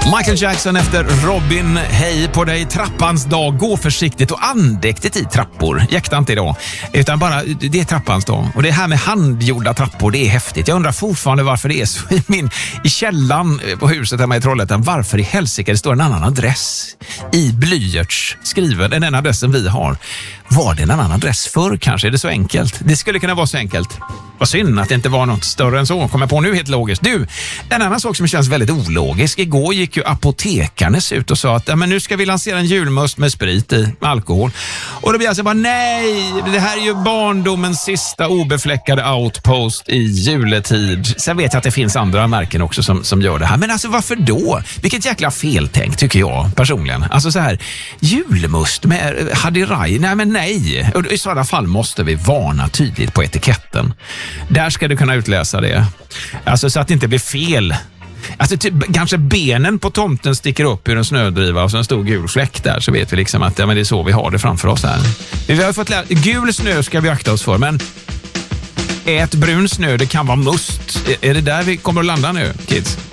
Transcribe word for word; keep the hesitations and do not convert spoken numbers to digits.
Michael Jackson efter Robin. Hej på dig, trappans dag. Gå försiktigt och andäktigt i trappor. Jäkta inte idag. Utan bara, det är trappans dag. Och det här med handgjorda trappor, det är häftigt. Jag undrar fortfarande varför det är så i min i källan på huset hemma i Trollhättan. Varför i helsike det står en annan adress i blyerts skriven än den adressen vi har. Var det en annan adress förr kanske? Är det så enkelt? Det skulle kunna vara så enkelt. Vad synd att det inte var något större än så. Kommer på nu helt logiskt. Du, en annan sak som känns väldigt ologisk. Igår gick ju Apotekarnes ut och sa att ja, men nu ska vi lansera en julmust med sprit i, med alkohol. Och då blir jag så bara, nej, det här är ju barndomens sista obefläckade outpost i juletid. Sen vet jag att det finns andra märken också som, som gör det här. Men alltså varför då? Vilket jäkla feltänk tycker jag personligen. Alltså så här, julmust med Hadirai, nej men nej. Och i sådana fall måste vi varna tydligt på etiketten. Där ska du kunna utläsa det. Alltså så att det inte blir fel. Alltså typ, kanske benen på tomten sticker upp ur en snödriva och så en stor gul fläck där, så vet vi liksom att ja, men det är så vi har det framför oss här. Vi har fått lära, gul snö ska vi akta oss för, men ät brun snö, det kan vara must. Är det där vi kommer att landa nu, kids?